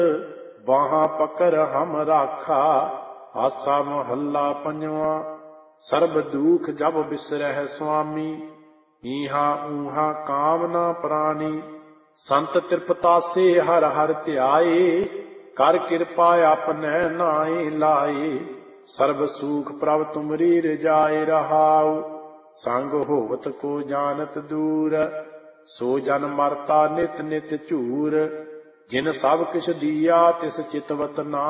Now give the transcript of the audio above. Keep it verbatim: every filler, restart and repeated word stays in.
ਬਾਹਾਂ ਪਕੜ ਹਮ ਰਾਖਾ। ਆਸਾ ਮਹੱਲਾ ਪੰਜਵਾਂ। ਸਰਬ ਦੁਖ ਜਬ ਬਿਸਰਹਿ ਸੁਆਮੀ। ਈਹਾ ਊਹਾ ਕਾਮ ਨਾ ਪ੍ਰਾਨੀ। ਸੰਤ ਤ੍ਰਿਪਤਾਸੇ ਹਰ ਹਰ ਧਿਆਏ। ਕਰ ਕਿਰਪਾ ਆਪਨੈ ਨਾਏ ਲਾਏ। ਸਰਬ ਸੂਖ ਪ੍ਰਭ ਤੁਮਰੀ ਰਜਾਏ ਰਹਾਉ। ਸੰਗ ਹੋਵਤ ਕੋ ਜਾਨਤ ਦੂਰ। ਸੋ ਜਨ ਮਰਤਾ ਨਿਤ ਨਿਤ ਝੂਰ। ਜਿਨ ਸਭ ਕਿਛ ਦੀਆ ਤਿਸ ਚਿਤਵਤ ਨਾ